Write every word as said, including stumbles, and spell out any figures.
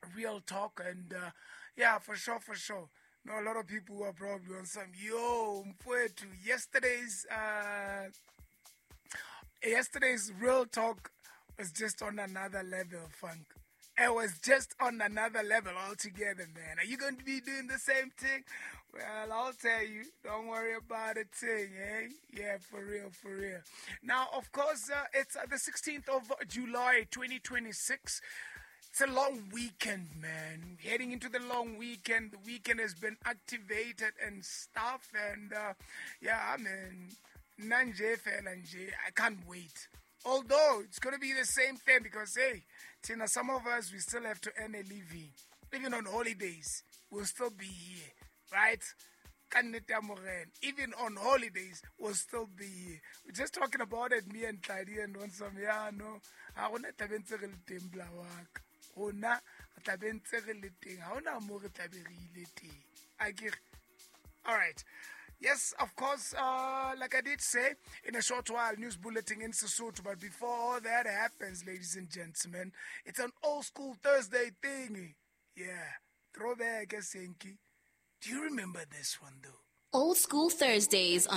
real talk. And uh, yeah, for sure, for sure. No, a lot of people who are probably on some, yo, Mfwetu, yesterday's, uh, yesterday's real talk was just on another level, funk. It was just on another level altogether, man. Are you going to be doing the same thing? Well, I'll tell you. Don't worry about a thing, eh? Yeah, for real, for real. Now, of course, uh, it's uh, the sixteenth of July, twenty twenty-six. It's a long weekend, man. Heading into the long weekend. The weekend has been activated and stuff. And, uh, yeah, I mean, nanje fela nje. I can't wait. Although, it's going to be the same thing because, hey, Tina, some of us, we still have to earn a living. Even on holidays, we'll still be here, right? Even on holidays, we'll still be here. We're just talking about it, me and Claudia, and on some, yeah, no. I want to have a little Ona, tabente relating. How na more tabirility? I get. All right. Yes, of course, uh, like I did say, in a short while, news bulletin in Sesotho. But before all that happens, ladies and gentlemen, it's an old school Thursday thing. Yeah, throwback, Senki. Do you remember this one, though? Old School Thursdays on